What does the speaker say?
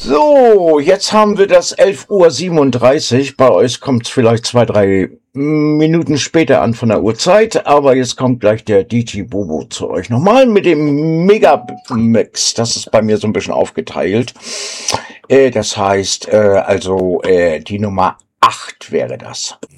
So, jetzt haben wir das 11:37 Uhr. Bei euch kommt es vielleicht 2, 3 Minuten später an von der Uhrzeit, aber jetzt kommt gleich der DJ Bobo zu euch nochmal mit dem Megamix. Das ist bei mir so ein bisschen aufgeteilt. Das heißt, die Nummer 8 wäre das.